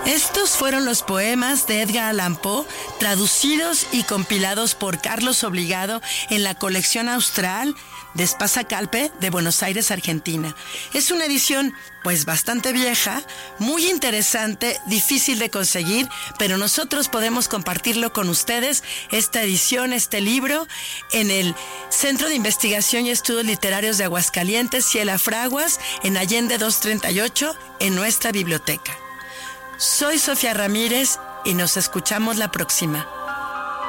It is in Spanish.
Estos fueron los poemas de Edgar Allan Poe, traducidos y compilados por Carlos Obligado en la colección austral de Espasa Calpe de Buenos Aires, Argentina. Es una edición pues bastante vieja, muy interesante, difícil de conseguir, pero nosotros podemos compartirlo con ustedes, esta edición, este libro, en el Centro de Investigación y Estudios Literarios de Aguascalientes, Ciela Fraguas, en Allende 238, en nuestra biblioteca. Soy Sofía Ramírez y nos escuchamos la próxima.